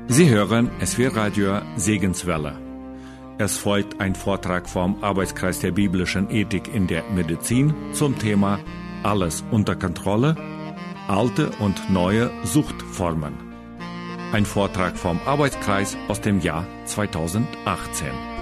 Sie hören SW Radio Segenswelle. Es folgt ein Vortrag vom Arbeitskreis der biblischen Ethik in der Medizin zum Thema Alles unter Kontrolle, alte und neue Suchtformen. Ein Vortrag vom Arbeitskreis aus dem Jahr 2018.